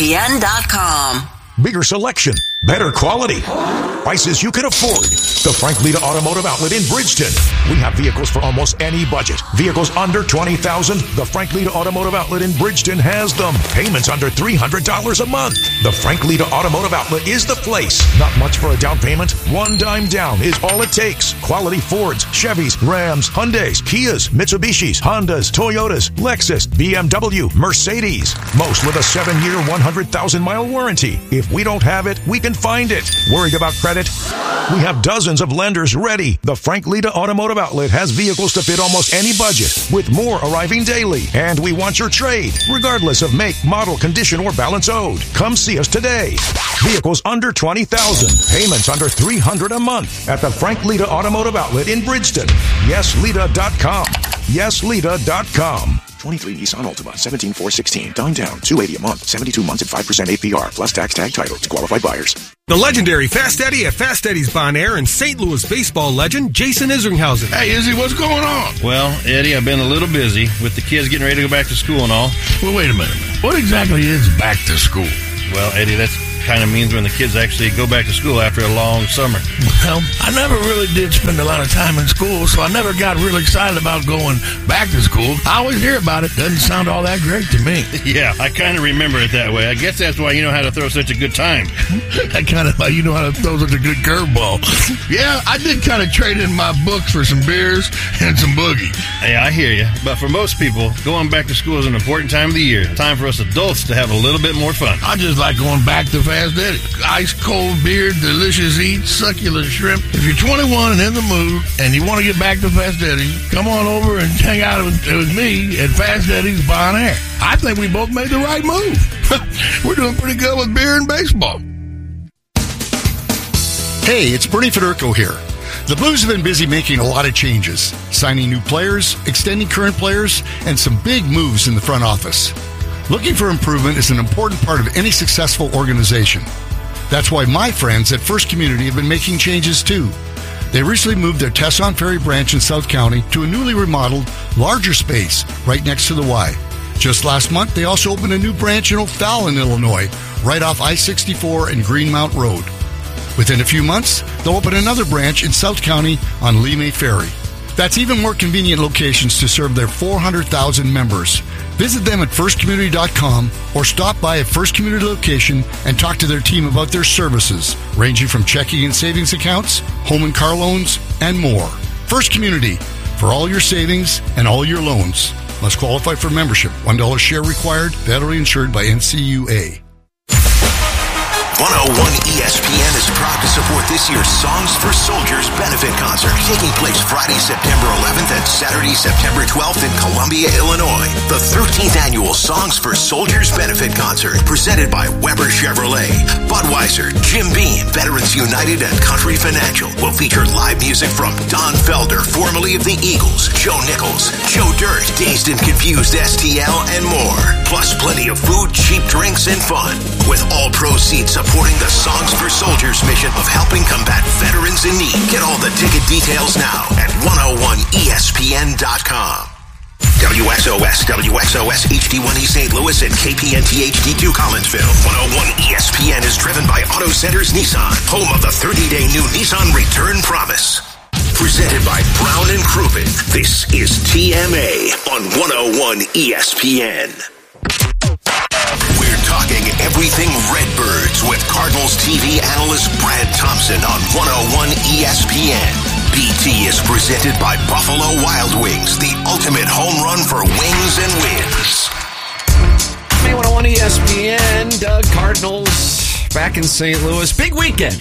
101ESPN.com. Bigger selection, better quality, prices you can afford. The Frank Lita Automotive Outlet in Bridgeton. We have vehicles for almost any budget. Vehicles under $20,000. The Frank Lita Automotive Outlet in Bridgeton has them. Payments under $300 a month. The Frank Lita Automotive Outlet is the place. Not much for a down payment. $1 down is all it takes. Quality Fords, Chevys, Rams, Hyundais, Kias, Mitsubishis, Hondas, Toyotas, Lexus, BMW, Mercedes. Most with a 7-year, 100,000-mile warranty. If we don't have it, we can find it. Worried about credit? We have dozens of lenders ready. The Frank Lita Automotive Outlet has vehicles to fit almost any budget, with more arriving daily. And we want your trade, regardless of make, model, condition, or balance owed. Come see us today. Vehicles under $20,000. Payments under $300 a month at the Frank Lita Automotive Outlet in Bridgeton. YesLita.com. YesLita.com. 23 Nissan Altima, 17,416. Down, $280 a month, 72 months at 5% APR, plus tax tag title to qualified buyers. The legendary Fast Eddie at Fast Eddie's Bon Air and St. Louis baseball legend Jason Isringhausen. Hey, Izzy, what's going on? Well, Eddie, I've been a little busy with the kids getting ready to go back to school and all. Well, wait a minute. What exactly is back to school? Well, Eddie, that's kind of means when the kids actually go back to school after a long summer. Well, I never really did spend a lot of time in school, so I never got real excited about going back to school. I always hear about it. Doesn't sound all that great to me. Yeah, I kind of remember it that way. I guess that's why you know how to throw such a good time. I kind of you know how to throw such a good curveball. Yeah, I did kind of trade in my books for some beers and some boogie. Hey, I hear you. But for most people, going back to school is an important time of the year. Time for us adults to have a little bit more fun. I just like going back to Fast Eddie. Ice cold beer, delicious eats, succulent shrimp. If you're 21 and in the mood and you want to get back to Fast Eddie, come on over and hang out with me at Fast Eddie's Bon Air. I think we both made the right move. We're doing pretty good with beer and baseball. Hey, it's Bernie Federico here. The Blues have been busy making a lot of changes, signing new players, extending current players, and some big moves in the front office. Looking for improvement is an important part of any successful organization. That's why my friends at First Community have been making changes too. They recently moved their Tesson Ferry branch in South County to a newly remodeled, larger space right next to the Y. Just last month, they also opened a new branch in O'Fallon, Illinois, right off I-64 and Greenmount Road. Within a few months, they'll open another branch in South County on Lee May Ferry. That's even more convenient locations to serve their 400,000 members. Visit them at firstcommunity.com or stop by a First Community location and talk to their team about their services, ranging from checking and savings accounts, home and car loans, and more. First Community, for all your savings and all your loans. Must qualify for membership. $1 share required. Federally insured by NCUA. 101 ESPN is proud to support this year's Songs for Soldiers benefit concert, taking place Friday, September 11th and Saturday, September 12th in Columbia, Illinois. The 13th annual Songs for Soldiers benefit concert, presented by Weber Chevrolet, Budweiser, Jim Beam, Veterans United, and Country Financial, will feature live music from Don Felder, formerly of the Eagles, Joe Nichols, Joe Dirt, Dazed and Confused STL, and more. Plus plenty of food, cheap drinks, and fun, with all proceeds supporting the Songs for Soldiers mission of helping combat veterans in need. Get all the ticket details now at 101ESPN.com. WXOS, WXOS HD1E St. Louis, and KPNT HD2 Collinsville. 101 ESPN is driven by Auto Centers Nissan, home of the 30-day new Nissan Return Promise. Presented by Brown and Crouppen. This is TMA on 101 ESPN. We're talking everything Redbirds with Cardinals TV analyst Brad Thompson on 101 ESPN. BT is presented by Buffalo Wild Wings, the ultimate home run for wings and wins. 101 ESPN, Doug, Cardinals back in St. Louis. Big weekend.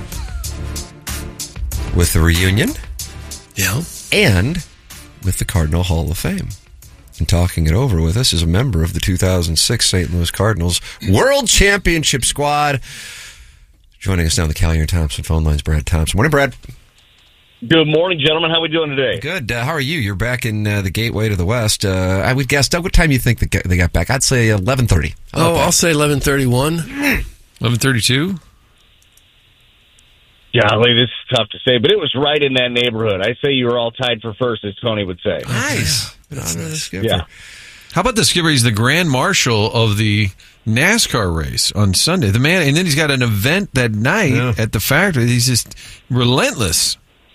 With the reunion. Yeah. And with the Cardinal Hall of Fame. And talking it over with us is a member of the 2006 St. Louis Cardinals World Championship squad. Joining us now on the Callier Thompson phone lines, Brad Thompson. Morning, Brad. Good morning, gentlemen. How are we doing today? Good. How are you? You're back in the gateway to the West. I would guess, Doug, what time do you think they got back? I'd say 11:30. I'll say 11:31. 11:32? Golly, this is tough to say, but it was right in that neighborhood. I say you were all tied for first, as Tony would say. Nice. Yeah. How about the skipper? He's the grand marshal of the NASCAR race on Sunday. The man, and then he's got an event that night at the factory. He's just relentless.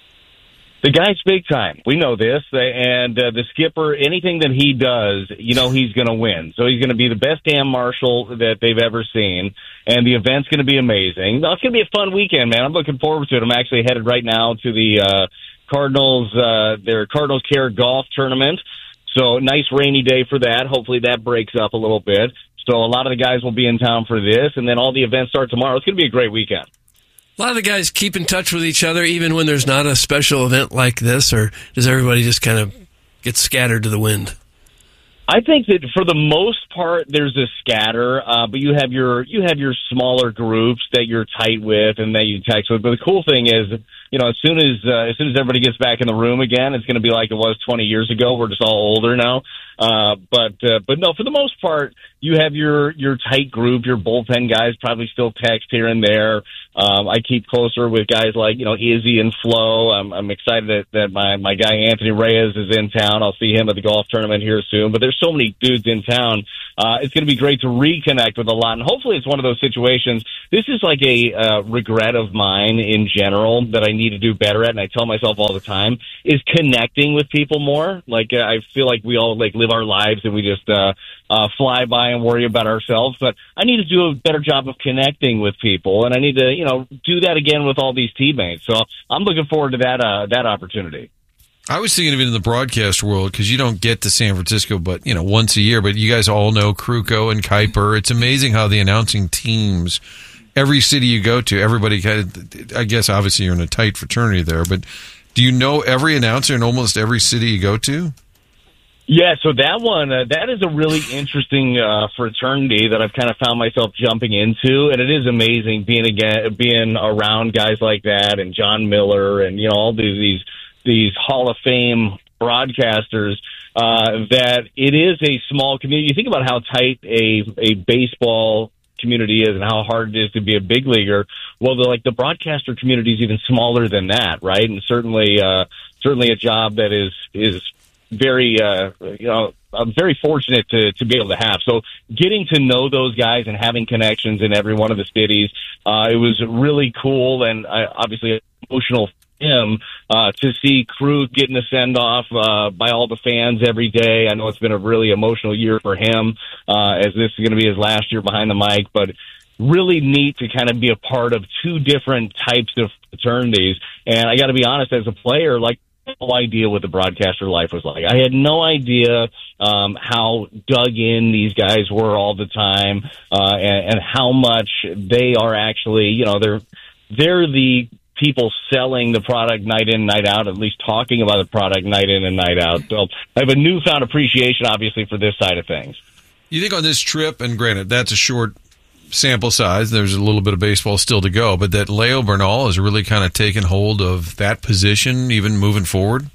The guy's big time. We know this. And the skipper, anything that he does, he's going to win. So he's going to be the best damn marshal that they've ever seen. And the event's going to be amazing. It's going to be a fun weekend, man. I'm looking forward to it. I'm actually headed right now to the Cardinals, their Cardinals Care Golf Tournament. So nice rainy day for that. Hopefully that breaks up a little bit. So a lot of the guys will be in town for this. And then all the events start tomorrow. It's going to be a great weekend. A lot of the guys keep in touch with each other even when there's not a special event like this, or does everybody just kind of get scattered to the wind? I think that for the most part, there's a scatter, but you have your smaller groups that you're tight with and that you text with. But the cool thing is, as soon as everybody gets back in the room again, it's going to be like it was 20 years ago. We're just all older now. But no, for the most part, you have your tight group, your bullpen guys probably still text here and there. I keep closer with guys like, Izzy and Flo. I'm excited that my guy Anthony Reyes is in town. I'll see him at the golf tournament here soon. But there's so many dudes in town. It's going to be great to reconnect with a lot. And hopefully it's one of those situations. This is like a regret of mine in general that I need to do better at. And I tell myself all the time is connecting with people more. Like, I feel like we all live our lives and we just, fly by and worry about ourselves, but I need to do a better job of connecting with people, and I need to, do that again with all these teammates. So I'm looking forward to that opportunity. I was thinking of it in the broadcast world because you don't get to San Francisco, but once a year. But you guys all know Kruko and Kuiper. It's amazing how the announcing teams, every city you go to, everybody I guess obviously you're in a tight fraternity there, but do you know every announcer in almost every city you go to? Yeah, so that one, that is a really interesting fraternity that I've kind of found myself jumping into, and it is amazing being around guys like that and John Miller and all these Hall of Fame broadcasters. That it is a small community. You think about how tight a baseball community is and how hard it is to be a big leaguer. Well, the broadcaster community is even smaller than that, right? And certainly a job that is very, I'm very fortunate to be able to have. So getting to know those guys and having connections in every one of the cities, it was really cool and obviously emotional for him to see Krug getting a send off by all the fans every day. I know it's been a really emotional year for him as this is going to be his last year behind the mic, but really neat to kind of be a part of two different types of fraternities. And I got to be honest, as a player, no idea what the broadcaster life was like. I had no idea how dug in these guys were all the time, and how much they are actually, they're the people selling the product night in, night out, at least talking about the product night in and night out. So I have a newfound appreciation, obviously, for this side of things. You think on this trip, and granted, that's a short sample size, there's a little bit of baseball still to go, but that Leo Bernal has really kind of taken hold of that position even moving forward?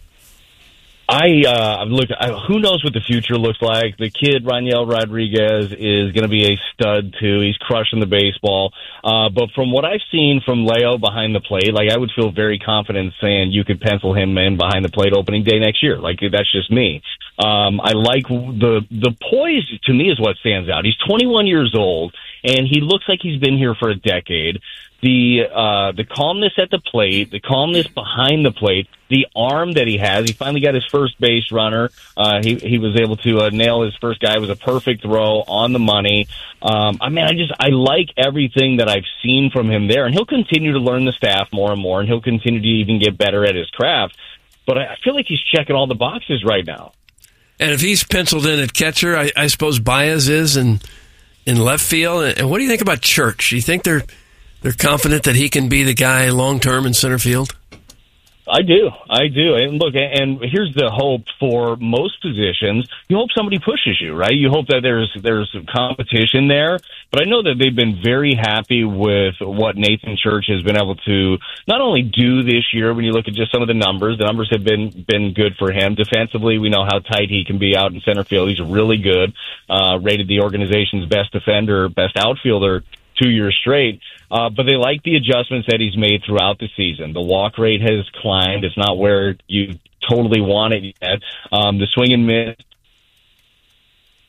Who knows what the future looks like. The kid, Raniel Rodriguez, is going to be a stud, too. He's crushing the baseball. But from what I've seen from Leo behind the plate, I would feel very confident saying you could pencil him in behind the plate opening day next year. That's just me. I like the poise, to me, is what stands out. He's 21 years old, and he looks like he's been here for a decade. The calmness at the plate, the calmness behind the plate, the arm that he has. He finally got his first base runner. He was able to nail his first guy. It was a perfect throw on the money. I like everything that I've seen from him there, and he'll continue to learn the staff more and more, and he'll continue to even get better at his craft. But I feel like he's checking all the boxes right now. And if he's penciled in at catcher, I suppose Baez is in left field. And what do you think about Church? Do you think they're confident that he can be the guy long-term in center field? I do. And look, and here's the hope for most positions. You hope somebody pushes you, right? You hope that there's competition there. But I know that they've been very happy with what Nathan Church has been able to not only do this year. When you look at just some of the numbers have been good for him. Defensively, we know how tight he can be out in center field. He's really good. Rated the organization's best defender, best outfielder 2 years straight. But they like the adjustments that he's made throughout the season. The walk rate has climbed. It's not where you totally want it yet. The swing and miss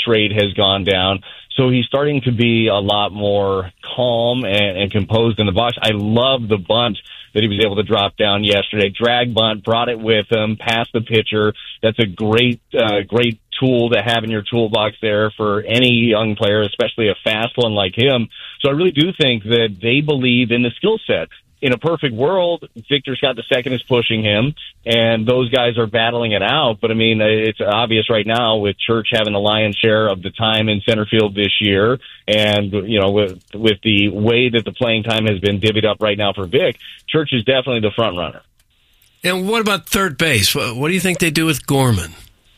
rate has gone down. So he's starting to be a lot more calm and composed in the box. I love the bunt that he was able to drop down yesterday. Drag bunt, brought it with him, past the pitcher. That's a great tool to have in your toolbox there for any young player, especially a fast one like him. So I really do think that they believe in the skill set. In a perfect world, Victor Scott II is pushing him, and those guys are battling it out. But, I mean, it's obvious right now with Church having the lion's share of the time in center field this year, and, you know, with the way that the playing time has been divvied up right now for Vic, Church is definitely the front runner. And what about third base? What do you think they do with Gorman?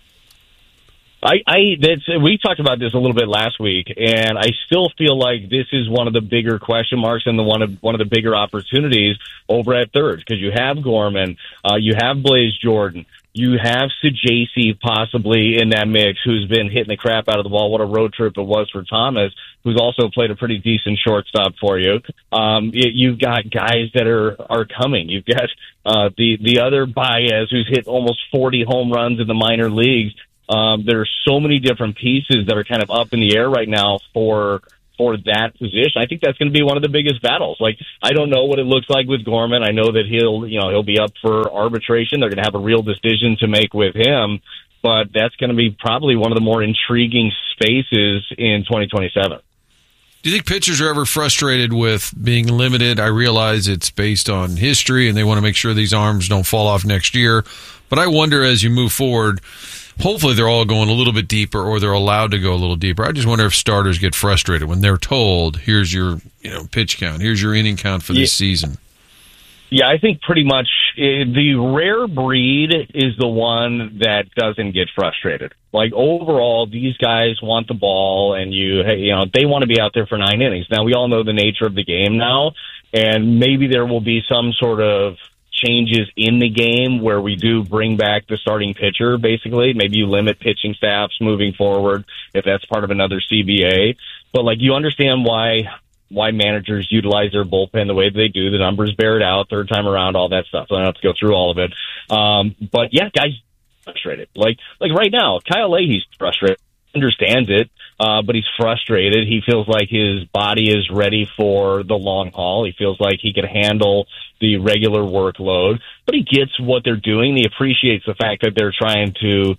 We talked about this a little bit last week, and I still feel like this is one of the bigger question marks and one of the bigger opportunities over at third, because you have Gorman, you have Blaze Jordan, you have Sajaci possibly in that mix, who's been hitting the crap out of the ball. What a road trip it was for Thomas, who's also played a pretty decent shortstop for you. You've got guys that are coming. You've got the other Baez, who's hit almost 40 home runs in the minor leagues. There are so many different pieces that are kind of up in the air right now for that position. I think that's going to be one of the biggest battles. Like, I don't know what it looks like with Gorman. I know that he'll be up for arbitration. They're going to have a real decision to make with him, but that's going to be probably one of the more intriguing spaces in 2027. Do you think pitchers are ever frustrated with being limited? I realize it's based on history and they want to make sure these arms don't fall off next year, but I wonder as you move forward, hopefully they're all going a little bit deeper or they're allowed to go a little deeper. I just wonder if starters get frustrated when they're told, here's your pitch count, here's your inning count for this season. Yeah, I think pretty much the rare breed is the one that doesn't get frustrated. Like, overall, these guys want the ball, and they want to be out there for 9 innings. Now, we all know the nature of the game now, and maybe there will be some sort of changes in the game where we do bring back the starting pitcher, basically. Maybe you limit pitching staffs moving forward if that's part of another CBA. But, like, you understand why managers utilize their bullpen the way they do. The numbers bear it out, third time around, all that stuff. So I don't have to go through all of it. But, yeah, guys frustrated. Like right now, Kyle Leahy's frustrated. Understands it, but he's frustrated. He feels like his body is ready for the long haul. He feels like he can handle the regular workload, but he gets what they're doing. He appreciates the fact that they're trying to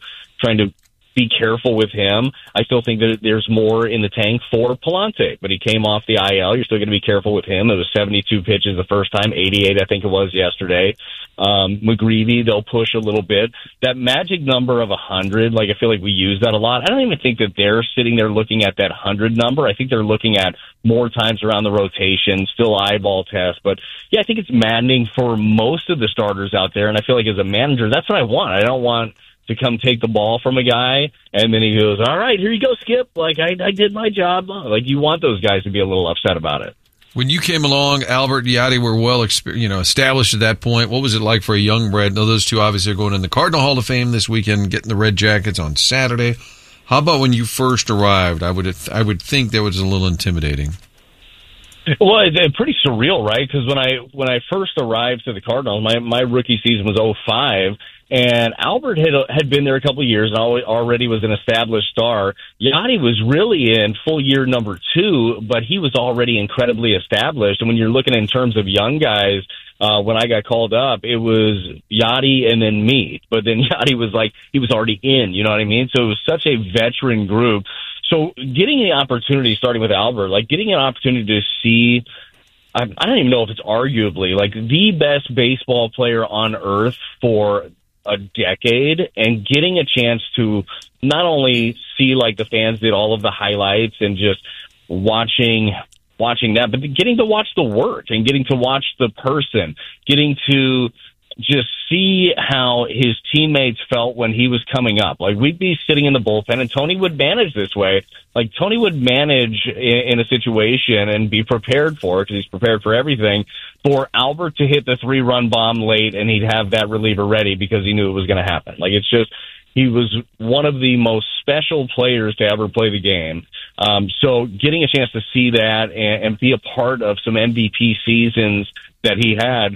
be careful with him. I still think that there's more in the tank for Palante, but he came off the IL. You're still going to be careful with him. It was 72 pitches the first time, 88 I think it was yesterday. McGreevy, they'll push a little bit. That magic number of 100, I feel like we use that a lot. I don't even think that they're sitting there looking at that 100 number. I think they're looking at more times around the rotation, still eyeball test. But, yeah, I think it's maddening for most of the starters out there, and I feel like as a manager, that's what I want. I don't want to come take the ball from a guy, and then he goes, all right, here you go, Skip. I did my job. You want those guys to be a little upset about it. When you came along, Albert and Yadi were well established at that point. What was it like for a young bred? Now, those two obviously are going in the Cardinal Hall of Fame this weekend, getting the Red Jackets on Saturday. How about when you first arrived? I would think that was a little intimidating. Well, it's pretty surreal, right? Because when I first arrived to the Cardinals, my rookie season was 2005, and Albert had been there a couple of years and already was an established star. Yadi was really in full year number 2, but he was already incredibly established. And when you're looking in terms of young guys, when I got called up, it was Yadi and then me. But then Yadi was he was already in, you know what I mean? So it was such a veteran group. So getting the opportunity, starting with Albert, getting an opportunity to see, I don't even know if it's arguably the best baseball player on earth for a decade, and getting a chance to not only see the fans did all of the highlights and just watching that, but getting to watch the work and getting to watch the person, getting to just see how his teammates felt when he was coming up. We'd be sitting in the bullpen, and Tony would manage this way. Tony would manage in a situation and be prepared for it, because he's prepared for everything, for Albert to hit the 3-run bomb late, and he'd have that reliever ready because he knew it was going to happen. It's just, he was one of the most special players to ever play the game. So getting a chance to see that and be a part of some MVP seasons that he had,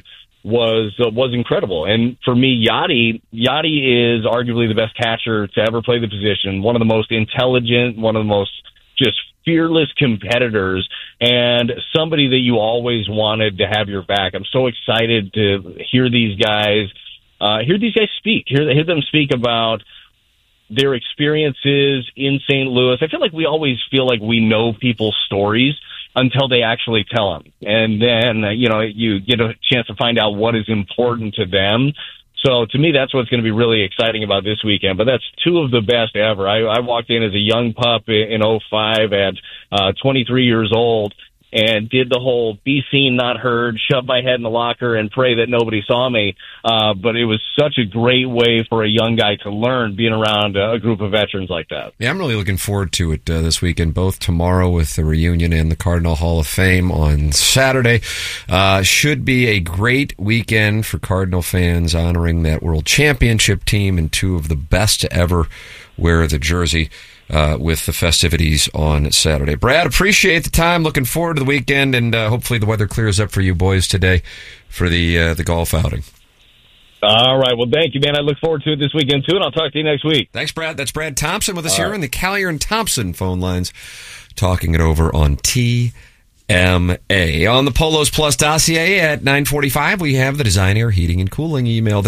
was incredible. And for me, Yachty is arguably the best catcher to ever play the position, one of the most intelligent, one of the most just fearless competitors, and somebody that you always wanted to have your back. I'm so excited to hear these guys speak, hear them speak about their experiences in St. Louis. I feel like we always feel like we know people's stories until they actually tell them. And then, you get a chance to find out what is important to them. So to me, that's what's going to be really exciting about this weekend. But that's two of the best ever. I walked in as a young pup in 05 at 23 years old and did the whole be seen, not heard, shove my head in the locker and pray that nobody saw me. But it was such a great way for a young guy to learn being around a group of veterans like that. Yeah, I'm really looking forward to it this weekend, both tomorrow with the reunion and the Cardinal Hall of Fame on Saturday. Should be a great weekend for Cardinal fans, honoring that World Championship team and two of the best to ever wear the jersey with the festivities on Saturday. Brad, appreciate the time. Looking forward to the weekend, and hopefully the weather clears up for you boys today for the golf outing. All right. Well, thank you, man. I look forward to it this weekend, too, and I'll talk to you next week. Thanks, Brad. That's Brad Thompson with us here on the Callier and Thompson phone lines, talking it over on TMA. On the Polos Plus dossier at 9:45, we have the Design Air Heating and Cooling email.